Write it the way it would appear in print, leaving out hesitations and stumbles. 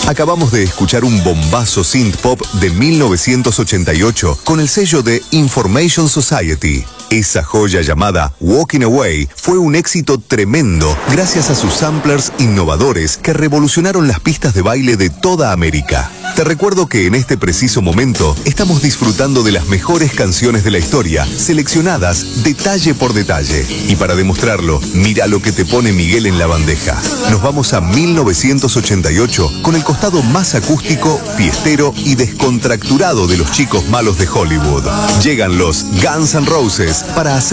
Acabamos de escuchar un bombazo synth pop de 1988 con el sello de Information Society. Esa joya llamada Walking Away fue un éxito tremendo gracias a sus samplers innovadores que revolucionaron las pistas de baile de toda América. Te recuerdo que en este preciso momento estamos disfrutando de las mejores canciones de la historia, seleccionadas detalle por detalle. Y para demostrarlo, mira lo que te pone Miguel en la bandeja. Nos vamos a 1988 con el costado más acústico, fiestero y descontracturado de los chicos malos de Hollywood. Llegan los Guns N' Roses para hacer